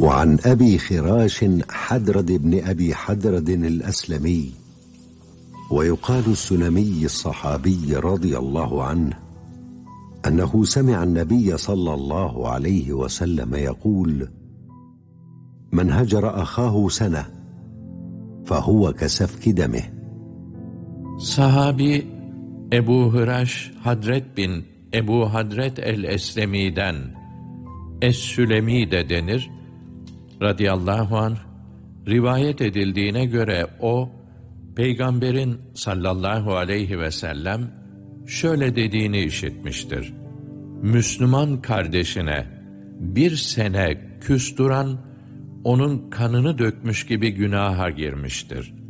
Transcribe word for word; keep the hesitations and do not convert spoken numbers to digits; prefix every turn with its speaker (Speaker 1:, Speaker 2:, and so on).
Speaker 1: وعن أبي خراش حدرد بن أبي حدرد الأسلمي ويقال السلمي الصحابي رضي الله عنه أنه سمع النبي صلى الله عليه وسلم يقول: من هجر أخاه سنة فهو كسفك دمه.
Speaker 2: Sahabi Ebu Hıraş Hadret bin Ebu Hadret el-Eslemi'den Es-Sülemi de denir, radıyallahu anh, rivayet edildiğine göre o, Peygamberin sallallahu aleyhi ve sellem şöyle dediğini işitmiştir: Müslüman kardeşine bir sene küs duran, onun kanını dökmüş gibi günaha girmiştir.